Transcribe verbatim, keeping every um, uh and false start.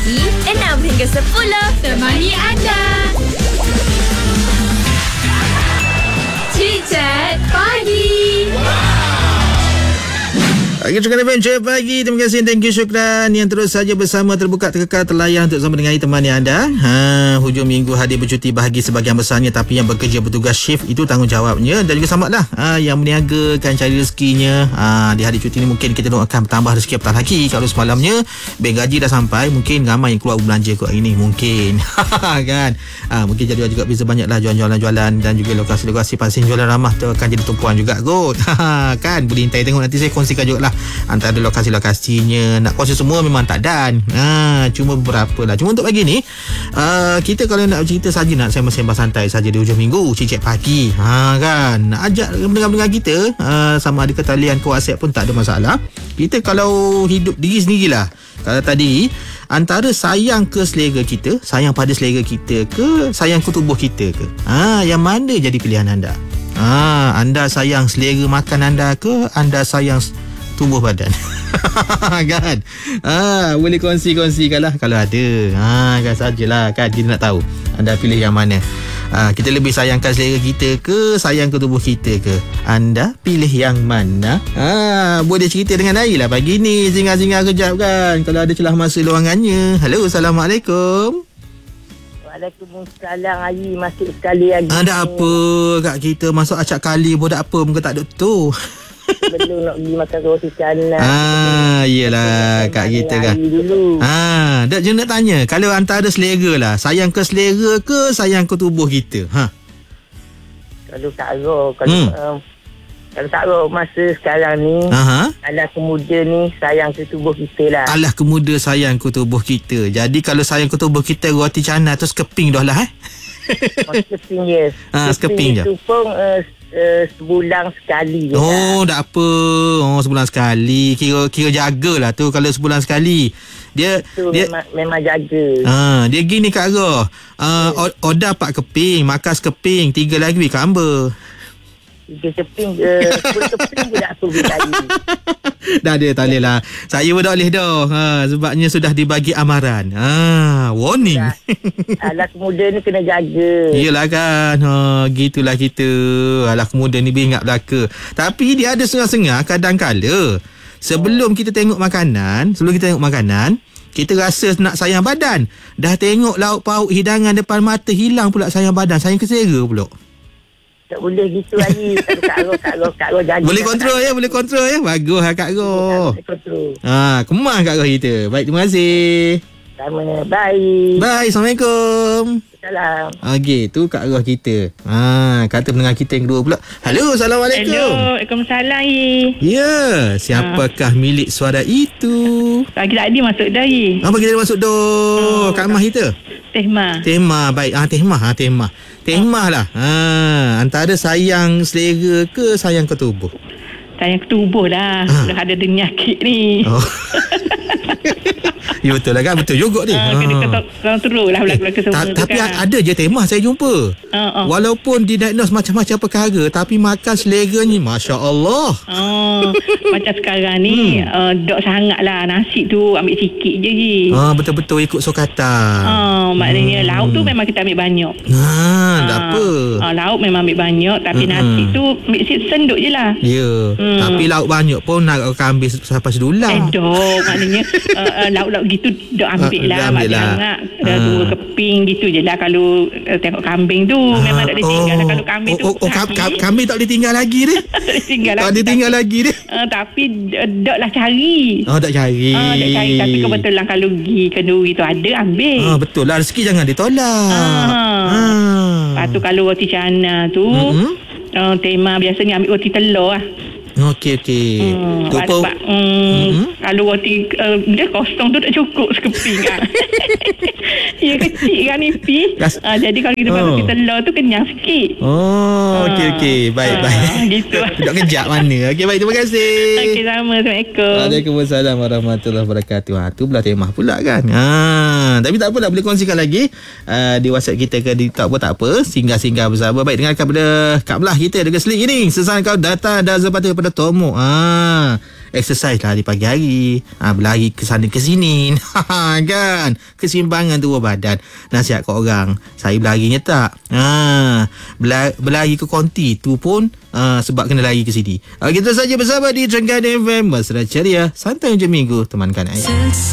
pagi enam hingga sepuluh. Temani anda. Chit-chat pagi. Pagi Sukan Adventure pagi. Terima kasih, thank you, syukran yang terus saja bersama, terbuka, terkekal, terlayan untuk sama dengan temani anda. Ha, hujung minggu hadir bercuti bahagi sebagian besarnya, tapi yang bekerja bertugas shift itu tanggungjawabnya dan juga samalah ha, yang meniagakan cari rezekinya. Ha, di hari cuti ni mungkin kita akan bertambah rezeki apatah lagi. Kalau semalamnya ber gaji dah sampai, mungkin ramai yang keluar belanja kot hari ni mungkin. Kan? Ha, mungkin jadual juga bisa banyaklah jualan-jualan dan juga lokasi-lokasi pasien jualan ramah tu akan jadi tumpuan juga kot. Kan? Boleh hintai tengok, nanti saya kongsikan juga lah antara lokasi-lokasinya. Nak kongsi semua memang tak dan ha, cuma beberapa lah. Cuma untuk pagi ni uh, kita kalau nak cerita saja, nak sembang-sembang santai saja di hujung minggu, cicit pagi ha, kan, nak ajak pendengar-pendengar kita uh, sama ada ke talian ke WhatsApp pun tak ada masalah. Kita kalau hidup diri sendirilah. Kalau tadi antara sayang ke selera kita, sayang pada selera kita ke sayang ke tubuh kita ke, ha, yang mana jadi pilihan anda? Ha, anda sayang selera makan anda ke anda sayang tubuh badan? Kan? Ha, boleh kongsi-kongsikan lah kalau ada. Ha, kan sajalah kan, kita nak tahu anda pilih yang mana. Ha, kita lebih sayangkan selera kita ke sayang ke tubuh kita ke? Anda pilih yang mana? Ha, boleh cerita dengan Air lah pagi ni. Singgah-singgah kejap kan, kalau ada celah masa luangannya. Halo, Assalamualaikum. Waalaikumsalam. Ayi masuk sekali lagi. Ada apa kat kita masuk acak kali pun tak apa, muka tak ada tu. Belum nak pergi makan roti canai. Ah, iyalah kat kita kan. Ah, dak je nak tanya, kalau antara selera lah, sayang ke selera ke sayang ke tubuh kita? Ha. Kalau tak ro, kalau hmm. um, kalau tak ro masa sekarang ni, aha, alah kemuda ni sayang ke tubuh kita lah. Alah kemuda sayang ke tubuh kita. Jadi kalau sayang ke tubuh kita, roti canai tu skeping dah lah eh. Oh, skeping yes. Ah, skeping je. Itu pun uh, uh, sebulan sekali je. Oh, lah. tak apa. Oh, sebulan sekali. Kira kira jagalah tu kalau sebulan sekali. Dia tu dia memang, memang jaga. Ah, dia gini Kak Roh. Ah, uh, hmm. order empat keping, makan sekeping, tiga lagi beli kamba. Tiga keping, uh, sepuluh keping je tak aku beli tadi. Dah ada, tak boleh lah. Saya pun tak boleh dah. Ha, sebabnya sudah dibagi amaran. Ha, warning. Alah kemuda ni kena jaga. Yelah kan. Ha, gitulah kita. Alah kemuda ni beringat belaka. Tapi dia ada sengah-sengah kadang-kala. Sebelum kita tengok makanan, sebelum kita tengok makanan, kita rasa nak sayang badan. Dah tengok lauk pauk hidangan depan mata, hilang pula sayang badan. Sayang ke selera pula. Tak boleh gitu lagi. Kak Ro, Kak Ro, Kak Ro jaga. Boleh kontrol ya, boleh kontrol ya. Bagus lah Kak Ro. Boleh kontrol. Ha, kemah Kak Ro kita. Baik, terima kasih. Sama. Bye. Bye, Assalamualaikum. Salam. Okey, tu Kak Roh kita. Ha, kata pendengar kita yang kedua pula. Halo, Assalamualaikum. Hello, Waalaikumsalam. Ya, siapakah ha. milik suara itu? Pagi tadi masuk dah ye. Apa kita masuk dah? Oh, Kak Mah kita? Teh Mah. Teh Mah, baik. Ah, Teh Mah, ah Teh Mah. Teh Mah lah. Ha, antara sayang selera ke sayang ke tubuh? Sayang ke tubuh lah. Ha. Dah ada penyakit ni. Oh. Ya betul lah kan. Betul juga ni. Ha, kena kontrol lah belakang-belakang semua Ta- tu Tapi kan. ada je Teh Mah saya jumpa. Uh, uh. Walaupun didiagnose macam-macam perkara, tapi makan seleranya Masya Allah. Oh, macam sekarang ni hmm. uh, dok sangat lah. Nasi tu ambil sikit je je. Ah, betul-betul ikut sukatan. Oh, maknanya hmm. lauk tu memang kita ambil banyak. Ah, tak uh, apa. Uh, lauk memang ambil banyak. Tapi hmm. nasi tu ambil senduk je lah. Ya yeah. hmm. Tapi lauk banyak pun nak ambil sampai sedulang. Eh dok, maknanya uh, uh, lauk-lauk gitu dok ambil lah. Ambil lah. Sangat uh. dua keping gitu je lah. Kalau uh, tengok kambing tu ah. memang tak boleh tinggal lah. Kalau kambing oh, tu oh, oh, kam- kambing tak boleh tinggal lagi dia. Tak boleh tinggal tak lagi. boleh tinggal lagi dia. Uh, tapi uh, dok lah cari. Oh, tak cari. Ah, tak cari. Tapi kebetulan kalau pergi kenduri tu ada, ambil. Ah, betul lah. Rezeki jangan ditolak. Ah. Ah. Lepas tu kalau roti canai tu, mm-hmm. uh, tema biasanya ambil roti telur lah. Okey, okey. Hmm, sebab, sebab um, mm-hmm. kalau roti uh, dia kosong tu tak cukup sekeping kan. Ia kecil kan nipis. Uh, jadi kalau kita makan oh. roti telur tu kenyang sikit. Oh, okey, okey. Baik, uh, baik. Gitu lah. Tak kejap mana. Okey, baik. Terima kasih. Okey, sama. Assalamualaikum. Waalaikumsalam warahmatullahi wabarakatuh. Ha, tu belah temah pula kan. Ha, tapi tak apa, dah boleh kongsikan lagi uh, di WhatsApp kita ke di tak apa tak apa. Singgah-singgah bersama. Baik, dengarkan pada Kak Belah kita dengan Selik ini. Sesaat kau data dah sepatutnya pada Tomok. Ah, exercise lah di pagi hari. Ha, berlari ke sana ke sini. Kan? Keseimbangan tubuh badan. Nasihat kat orang. Saya berlarinya tak. Ha, berlari, berlari ke konti tu pun ha, sebab kena lari ke sini. Ha, kita saja bersama di Trengganu F M. Mesra ceria. Santai hujung minggu. Temankan ayat.